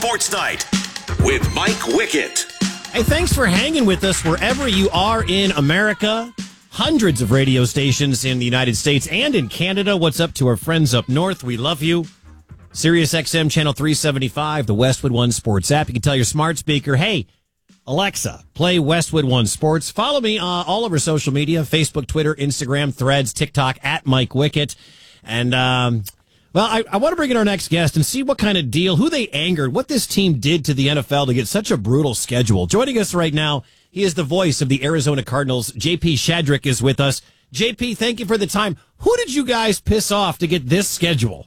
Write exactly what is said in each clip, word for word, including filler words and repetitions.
Sports Night with Mike Wickett. Hey, thanks for hanging with us wherever you are in America. Hundreds of radio stations in the United States and in Canada. What's up to our friends up north? We love you. Sirius X M Channel three seventy-five, the Westwood One Sports app. You can tell your smart speaker, hey, Alexa, play Westwood One Sports. Follow me uh, all over social media, Facebook, Twitter, Instagram, Threads, TikTok, at Mike Wickett. And, um, well, I, I want to bring in our next guest and see what kind of deal, who they angered, what this team did to the N F L to get such a brutal schedule. Joining us right now, he is the voice of the Arizona Cardinals. J P Shadrick is with us. J P, thank you for the time. Who did you guys piss off to get this schedule?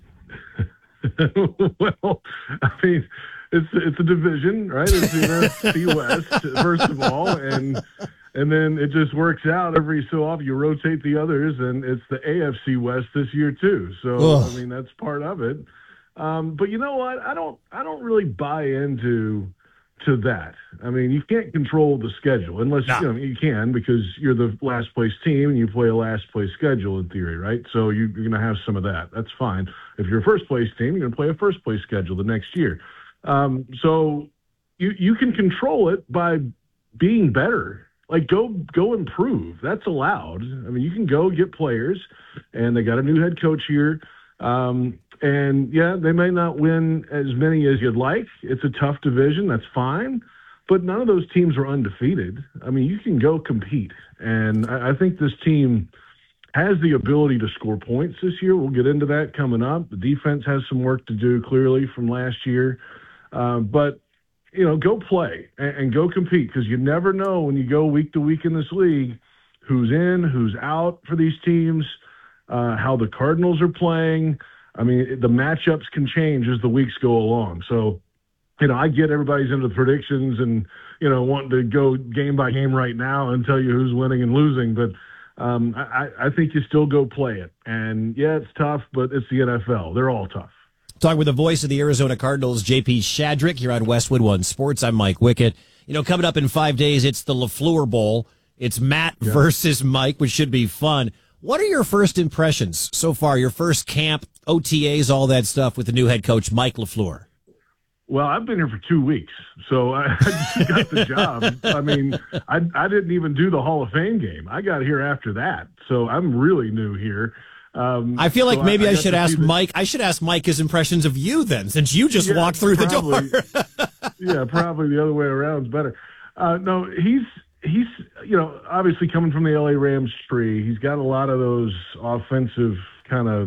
Well, I mean, it's it's a division, right? It's the N F C West, first of all, and and then it just works out every so often. You rotate the others, and it's the A F C West this year too. So Ugh. I mean, that's part of it. Um, but you know what? I don't I don't really buy into to that. I mean, you can't control the schedule unless no. you know you can, because you're the last place team and you play a last place schedule in theory, right? So you, you're going to have some of that. That's fine. If you're a first place team, you're going to play a first place schedule the next year. Um, so you you can control it by being better. Like go go improve. That's allowed. I mean, you can go get players, and they got a new head coach here. Um, And, yeah, they may not win as many as you'd like. It's a tough division. That's fine. But none of those teams are undefeated. I mean, you can go compete. And I, I think this team has the ability to score points this year. We'll get into that coming up. The defense has some work to do, clearly, from last year. Uh, but, you know, go play and, and go compete, because you never know when you go week to week in this league who's in, who's out for these teams, uh, how the Cardinals are playing. I mean, the matchups can change as the weeks go along. So, you know, I get everybody's into the predictions and, you know, wanting to go game by game right now and tell you who's winning and losing. But um, I, I think you still go play it. And, yeah, it's tough, but it's the N F L. They're all tough. Talking with the voice of the Arizona Cardinals, J P Shadrick, here on Westwood One Sports. I'm Mike Wickett. You know, coming up in five days, it's the LaFleur Bowl. It's Matt yeah. versus Mike, which should be fun. What are your first impressions so far, your first camp, O T As, all that stuff with the new head coach, Mike LaFleur? Well, I've been here for two weeks, so I just got the job. I mean, I, I didn't even do the Hall of Fame game. I got here after that, so I'm really new here. Um, I feel like so maybe I, I, I should ask the, Mike. I should ask Mike his impressions of you then, since you just yeah, walked through probably, the door. Yeah, probably the other way around is better. Uh, no, he's he's you know obviously coming from the L A Rams tree. He's got a lot of those offensive kind of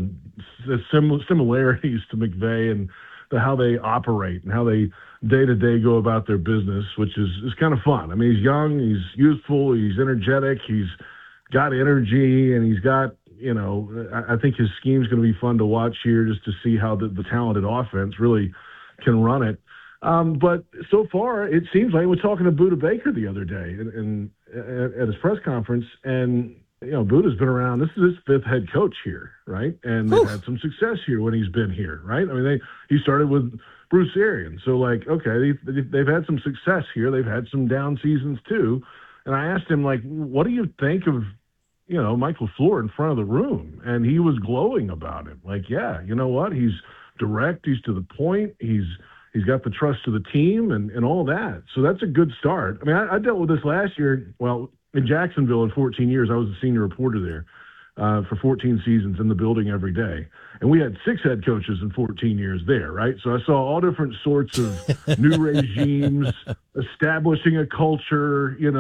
sim- similarities to McVay and the, how they operate and how they day-to-day go about their business, which is, is kind of fun. I mean, he's young, he's youthful, he's energetic, he's got energy, and he's got, you know, I, I think his scheme's going to be fun to watch here, just to see how the, the talented offense really can run it. Um, but so far, it seems like we're talking to Budda Baker the other day in, in, at his press conference, and you know, Buddha's been around. This is his fifth head coach here, right? And they've had some success here when he's been here, right? I mean, they he started with Bruce Arians. So, like, okay, they, they've had some success here. They've had some down seasons, too. And I asked him, like, what do you think of, you know, Mike LaFleur in front of the room? And he was glowing about it. Like, yeah, you know what? He's direct. He's to the point. He's he's got the trust of the team and, and all that. So that's a good start. I mean, I, I dealt with this last year. Well, in Jacksonville in fourteen years, I was a senior reporter there uh, for fourteen seasons in the building every day. And we had six head coaches in fourteen years there, right? So I saw all different sorts of new regimes, establishing a culture, you know,